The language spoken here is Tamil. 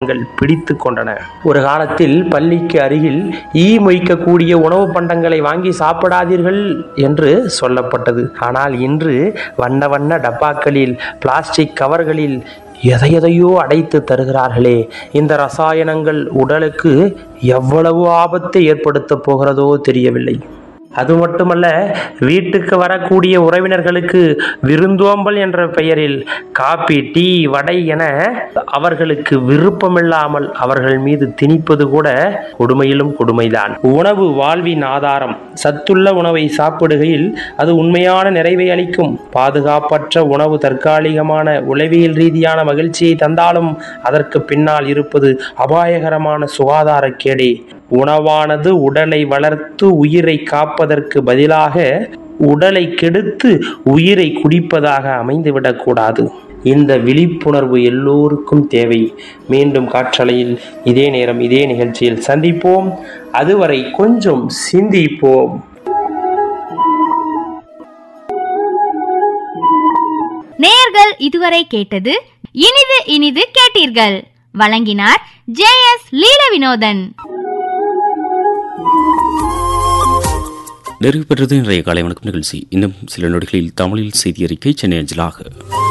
ரசாயனங்கள் பிடித்து கொண்டன. ஒரு காலத்தில் பள்ளிக்கு அருகில் மொய்க்கக்கூடிய உணவு பண்டங்களை வாங்கி சாப்பிடாதீர்கள் என்று சொல்லப்பட்டது. ஆனால் இன்று வண்ண வண்ண டப்பாக்களில், பிளாஸ்டிக் கவர்களில் எதையோ அடைத்து தருகிறார்களே. இந்த ரசாயனங்கள் உடலுக்கு எவ்வளவு ஆபத்தை ஏற்படுத்த போகிறதோ தெரியவில்லை. அது மட்டுமல்ல, வீட்டுக்கு வரக்கூடிய உறவினர்களுக்கு விருந்தோம்பல் என்ற பெயரில் காபி, டீ, வடை என அவர்களுக்கு விருப்பமில்லாமல் அவர்கள் மீது திணிப்பது கூட கொடுமையிலும் கொடுமைதான். உணவு வாழ்வின் ஆதாரம். சத்துள்ள உணவை சாப்பிடுகையில் அது உண்மையான நிறைவை அளிக்கும். பாதுகாப்பற்ற உணவு தற்காலிகமான உளவியல் ரீதியான மகிழ்ச்சியை தந்தாலும் அதற்கு பின்னால் இருப்பது அபாயகரமான சுகாதார கேடே. உணவானது உடலை வளர்த்து உயிரை காப்பதற்கு பதிலாக உடலை கெடுத்து உயிரை குடிப்பதாக அமைந்துவிடக்கூடாது. இந்த விழிப்புணர்வு எல்லோருக்கும் தேவை. மீண்டும் காற்றலையில் இதே நேரம் இதே நிகழ்ச்சியில் சந்திப்போம். அதுவரை கொஞ்சம் சிந்திப்போம். நேயர்கள் இதுவரை கேட்டது இனிது இனிது கேட்டீர்கள். வழங்கினார் JS லீல வினோதன். நிறைவு பெற்றது இன்றைய காலை வணக்கம் நிகழ்ச்சி. இன்னும் சில நொடிகளில் தமிழில் செய்தி அறிக்கை சென்னை அஞ்சலாக.